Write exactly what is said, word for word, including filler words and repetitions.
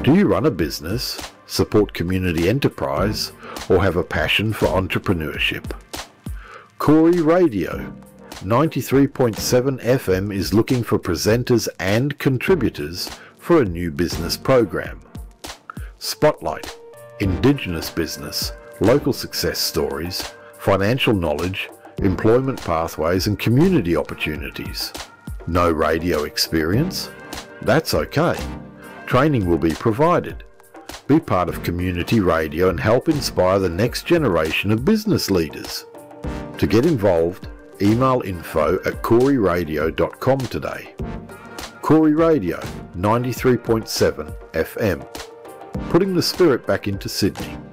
Do you run a business, support community enterprise, or have a passion for entrepreneurship? Corey Radio ninety-three point seven F M is looking for presenters and contributors for a new business program. Spotlight, Indigenous business, local success stories, financial knowledge, employment pathways and community opportunities. No radio experience? That's okay. Training will be provided. Be part of community radio and help inspire the next generation of business leaders. To get involved, email info at corey radio dot com today. Corey Radio ninety-three point seven F M, putting the spirit back into Sydney.